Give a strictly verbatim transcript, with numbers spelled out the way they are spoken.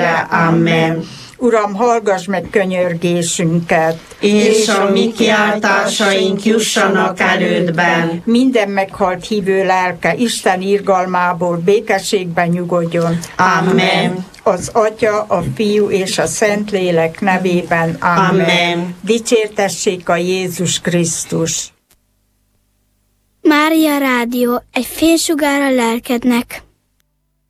Amen. Uram, hallgass meg könyörgésünket, és a mi kiáltásaink jussanak elődben. Minden meghalt hívő lelke Isten irgalmából békességben nyugodjon. Amen. Az Atya, a Fiú és a Szentlélek nevében. Amen. Amen. Dicsértessék a Jézus Krisztus. Mária Rádió, egy fénysugár a lelkednek.